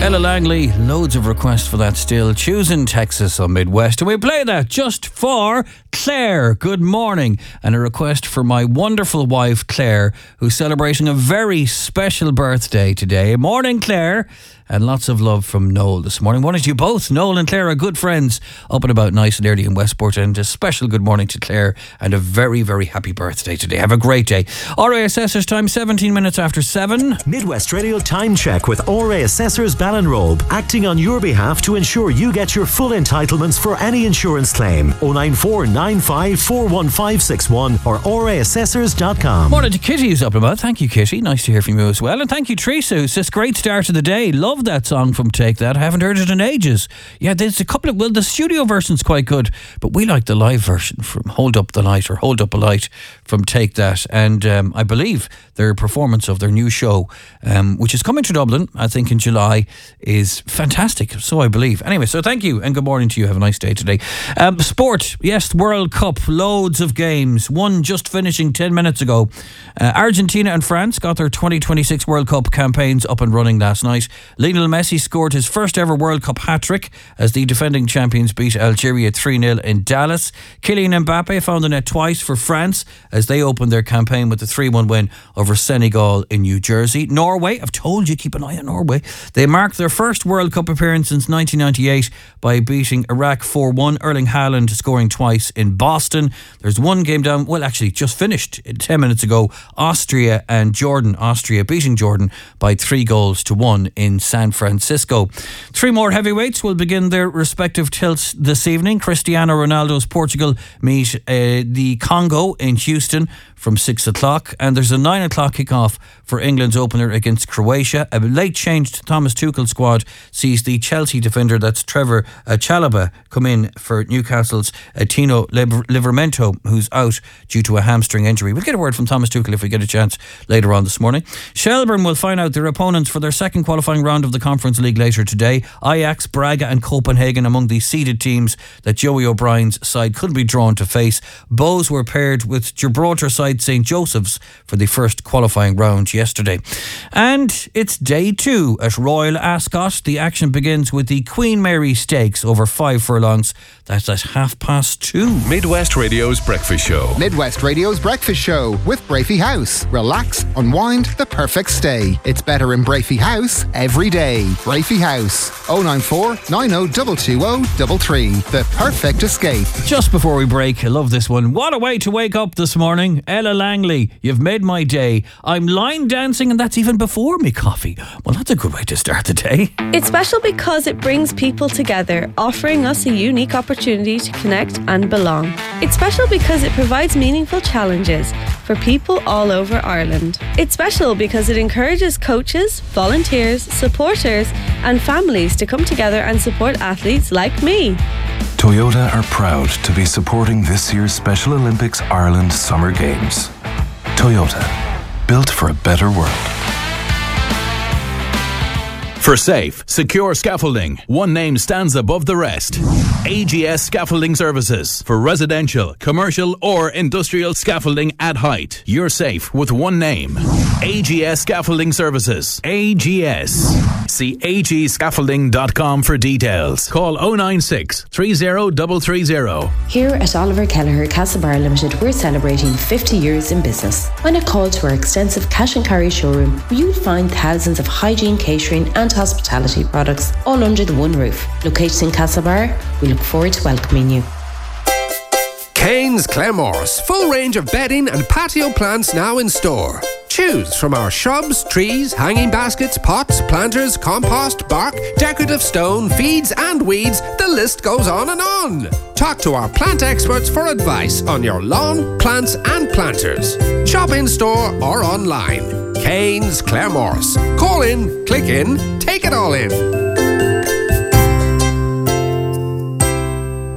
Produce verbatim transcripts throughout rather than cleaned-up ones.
Ella Langley, loads of requests for that still. Choosing Texas on Midwest. And we play that just for Claire. Good morning. And a request for my wonderful wife, Claire, who's celebrating a very special birthday today. Morning, Claire. And lots of love from Noel this morning. Morning to you both. Noel and Claire are good friends, up and about nice and early in Westport. And a special good morning to Claire and a very, very happy birthday today. Have a great day. R A Assessors time, seventeen minutes after seven. Midwest Radio Time Check with R A Assessors Ballinrobe, acting on your behalf to ensure you get your full entitlements for any insurance claim. oh nine four nine five four one five six one or r a assessors dot com. Morning to Kitty, who's up and about. Thank you, Kitty. Nice to hear from you as well. And thank you, Teresa, who says, great start to the day. Love that song from Take That. I haven't heard it in ages. Yeah, there's a couple of, well, the studio version's quite good, but we like the live version from Hold Up the Light or Hold Up a Light from Take That. And um, I believe their performance of their new show, um, which is coming to Dublin, I think in July, is fantastic. So I believe. Anyway, so thank you and good morning to you. Have a nice day today. Um, sport, yes, World Cup, loads of games. One just finishing ten minutes ago. Uh, Argentina and France got their twenty twenty-six World Cup campaigns up and running last night. Lionel Messi scored his first ever World Cup hat-trick as the defending champions beat Algeria three nil in Dallas. Kylian Mbappe found the net twice for France as they opened their campaign with a three one win over Senegal in New Jersey. Norway, I've told you, keep an eye on Norway. They marked their first World Cup appearance since nineteen ninety-eight by beating Iraq four one. Erling Haaland scoring twice in Boston. There's one game down, well actually just finished ten minutes ago. Austria and Jordan. Austria beating Jordan by three goals to one in San Francisco. Three more heavyweights will begin their respective tilts this evening. Cristiano Ronaldo's Portugal meet uh, the Congo in Houston from six o'clock, and there's a nine o'clock kickoff for England's opener against Croatia. A late change to Thomas Tuchel's squad sees the Chelsea defender, that's Trevor uh, Chalobah, come in for Newcastle's uh, Tino Livramento, who's out due to a hamstring injury. We'll get a word from Thomas Tuchel if we get a chance later on this morning. Shelbourne will find out their opponents for their second qualifying round of the Conference League later today. Ajax, Braga and Copenhagen among the seeded teams that Joey O'Brien's side could be drawn to face. Bows were paired with Gibraltar side Saint Joseph's for the first qualifying round yesterday. And it's day two at Royal Ascot. The action begins with the Queen Mary Stakes over five furlongs. That's at half past two. Midwest Radio's Breakfast Show. Midwest Radio's Breakfast Show with Brafey House. Relax, unwind, the perfect stay. It's better in Brafey House every day. Brafey House, oh nine four nine oh two two oh three three. The perfect escape. Just before we break, I love this one. What a way to wake up this morning. Ella Langley, you've made my day. I'm line dancing and that's even before me coffee. Well, that's a good way to start the day. It's special because it brings people together, offering us a unique opportunity to connect and belong. It's special because it provides meaningful challenges for people all over Ireland. It's special because it encourages coaches, volunteers, supporters and families to come together and support athletes like me. Toyota are proud to be supporting this year's Special Olympics Ireland Summer Games. Toyota, built for a better world. For safe, secure scaffolding, one name stands above the rest. A G S Scaffolding Services. For residential, commercial or industrial scaffolding at height. You're safe with one name. A G S Scaffolding Services. A G S. See a g scaffolding dot com for details. Call oh nine six, three oh three three oh. Here at Oliver Kelleher Castlebar Limited, we're celebrating fifty years in business. When a call to our extensive cash and carry showroom, where you'll find thousands of hygiene, catering and hospitality products all under the one roof. Located in Castlebar, we look forward to welcoming you. Kane's Claremorris, full range of bedding and patio plants now in store. Choose from our shrubs, trees, hanging baskets, pots, planters, compost, bark, decorative stone, feeds and weeds. The list goes on and on. Talk to our plant experts for advice on your lawn, plants and planters. Shop in store or online. Kane's Claremorris. Call in, click in, take it all in. Blue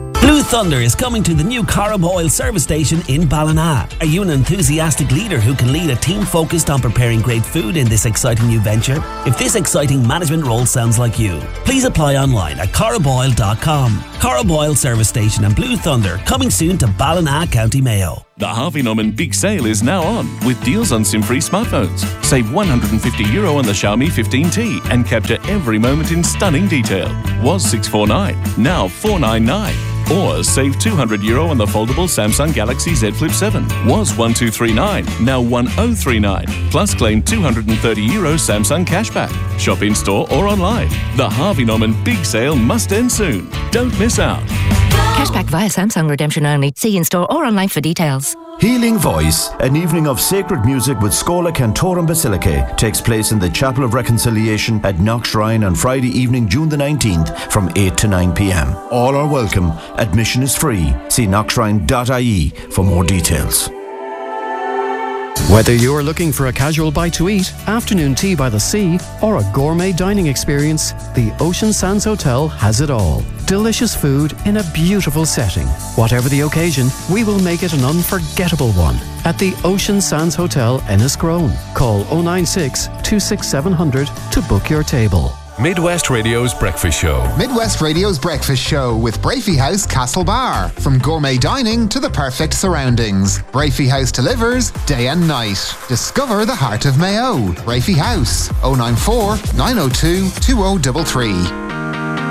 Thunder is coming to the new Corrib Oil service station in Ballina. Are you an enthusiastic leader who can lead a team focused on preparing great food in this exciting new venture? If this exciting management role sounds like you, please apply online at corrib oil dot com. Corrib Oil service station and Blue Thunder coming soon to Ballina, County Mayo. The Harvey Norman Big Sale is now on with deals on SIM-free smartphones. Save one hundred fifty euro on the Xiaomi fifteen T and capture every moment in stunning detail. Was six forty-nine, now four ninety-nine. Or save two hundred euro on the foldable Samsung Galaxy Z Flip seven. Was twelve thirty-nine, now ten thirty-nine. Plus claim two hundred thirty euro Samsung cashback. Shop in store or online. The Harvey Norman Big Sale must end soon. Don't miss out. Cashback via Samsung redemption only. See in store or online for details. Healing Voice, an evening of sacred music with Scola Cantorum Basilicae, takes place in the Chapel of Reconciliation at Knock Shrine on Friday evening, June the nineteenth from eight to nine p.m. All are welcome. Admission is free. See knockshrine dot I E for more details. Whether you're looking for a casual bite to eat, afternoon tea by the sea, or a gourmet dining experience, the Ocean Sands Hotel has it all. Delicious food in a beautiful setting. Whatever the occasion, we will make it an unforgettable one. At the Ocean Sands Hotel, Enniscrone. Call oh nine six, two six seven zero zero to book your table. Midwest Radio's Breakfast Show. Midwest Radio's Breakfast Show with Brafey House Castlebar. From gourmet dining to the perfect surroundings, Brafey House delivers day and night. Discover the heart of Mayo. Brafey House, oh nine four, nine oh two, two oh three three.